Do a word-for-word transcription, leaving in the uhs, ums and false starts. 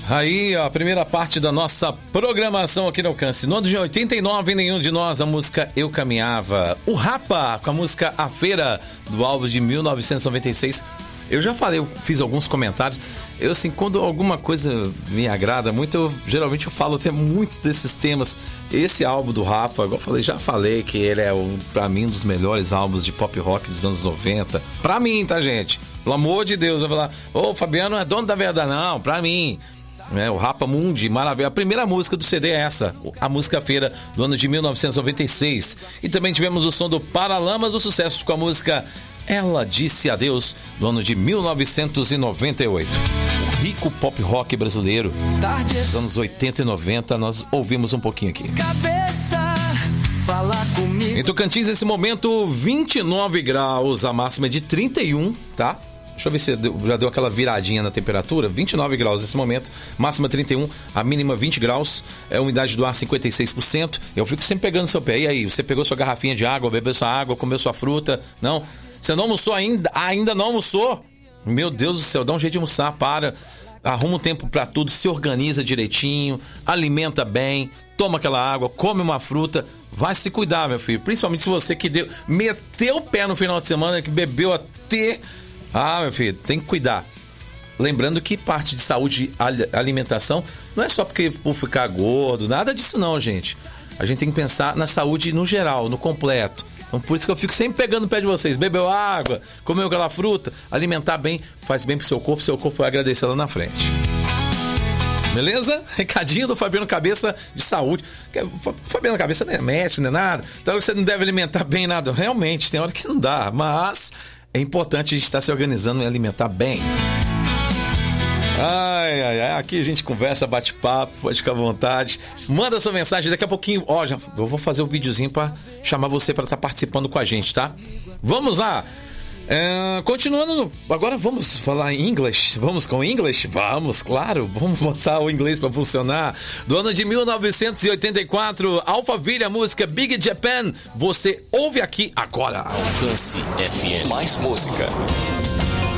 Aí, ó, a primeira parte da nossa programação aqui no Alcance. No ano de oitenta e nove, Nenhum de Nós, a música Eu Caminhava. O Rapa, com a música A Feira, do álbum de mil novecentos e noventa e seis. Eu já falei, eu fiz alguns comentários. Eu, assim, quando alguma coisa me agrada muito, eu geralmente eu falo até muito desses temas. Esse álbum do Rapa, igual eu falei, já falei que ele é, um, pra mim, um dos melhores álbuns de pop rock dos anos noventa. Pra mim, tá, gente? Pelo amor de Deus, eu vou falar, ô, oh, Fabiano é dono da verdade. Não, pra mim. É, o Rapa Mundi, maravilha. A primeira música do C D é essa, a música Feira, do ano de mil novecentos e noventa e seis. E também tivemos o som do Paralamas do Sucesso com a música Ela Disse Adeus, do ano de mil novecentos e noventa e oito. O rico pop rock brasileiro dos anos oitenta e noventa, nós ouvimos um pouquinho aqui. Cabeça, fala comigo. Em Tocantins, nesse momento, vinte e nove graus, a máxima é de trinta e um, tá? Deixa eu ver se já deu aquela viradinha na temperatura. vinte e nove graus nesse momento, máxima trinta e um, a mínima vinte graus, é a umidade do ar cinquenta e seis por cento. Eu fico sempre pegando seu pé. E aí, você pegou sua garrafinha de água, bebeu sua água, comeu sua fruta? Não? Você não almoçou ainda? Ainda não almoçou? Meu Deus do céu, dá um jeito de almoçar, para. Arruma um tempo pra tudo, se organiza direitinho, alimenta bem, toma aquela água, come uma fruta. Vai se cuidar, meu filho. Principalmente se você que deu, meteu o pé no final de semana, que bebeu até... Ah, meu filho, tem que cuidar. Lembrando que parte de saúde e alimentação não é só porque por ficar gordo, nada disso não, gente. A gente tem que pensar na saúde no geral, no completo. Então por isso que eu fico sempre pegando o pé de vocês. Bebeu água, comeu aquela fruta, alimentar bem, faz bem pro seu corpo, seu corpo vai agradecer lá na frente. Beleza? Recadinho do Fabiano Cabeça de saúde. Fabiano Cabeça não é médico, não é nada. Então você não deve alimentar bem nada. Realmente, tem hora que não dá, mas... é importante a gente estar se organizando e alimentar bem. Ai, ai, ai. Aqui a gente conversa, bate papo, pode ficar à vontade. Manda sua mensagem, daqui a pouquinho. Ó, já, eu vou fazer um videozinho pra chamar você pra estar participando com a gente, tá? Vamos lá. É, continuando, agora vamos falar em inglês. Vamos com inglês? Vamos, claro. Vamos botar o inglês pra funcionar. Do ano de mil novecentos e oitenta e quatro, Alphaville, a música Big Japan. Você ouve aqui agora. Alcance F M. Mais música.